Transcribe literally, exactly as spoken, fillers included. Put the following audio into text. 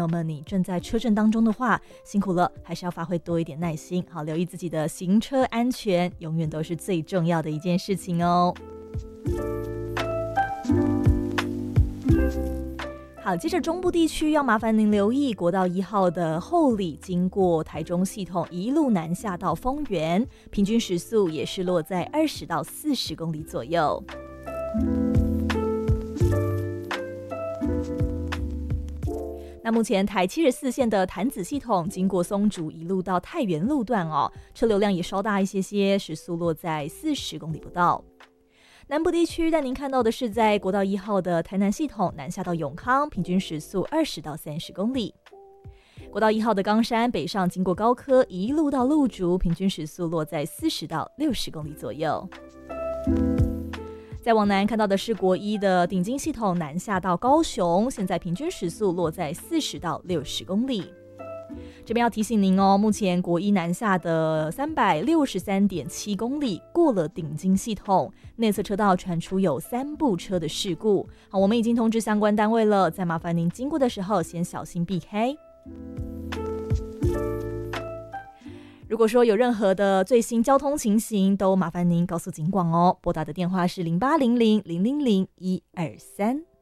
友们，你正在车阵当中的话，辛苦了，还是要发挥多一点耐心，好，留意自己的行车安全，永远都是最重要的一件事情哦。好，接着中部地区要麻烦您留意国道一号的后里经过台中系统，一路南下到丰原，平均时速也是落在二十到四十公里左右。那目前台七十四线的潭子系统经过松竹一路到太原路段哦，车流量也稍大一些些，时速落在四十公里不到。南部地区带您看到的是在国道一号的台南系统南下到永康，平均时速二十到三十公里。国道一号的冈山北上经过高科，一路到鹿竹，平均时速落在四十到六十公里左右。再往南看到的是国一的顶金系统南下到高雄，现在平均时速落在四十到六十公里。这边要提醒您哦，目前国一南下的三百六十三点七公里过了顶金系统，内侧车道传出有三部车的事故。好，我们已经通知相关单位了，再麻烦您经过的时候先小心避开。如果说有任何的最新交通情形，都麻烦您告诉警广哦。拨打的电话是零八零零零零零一二三。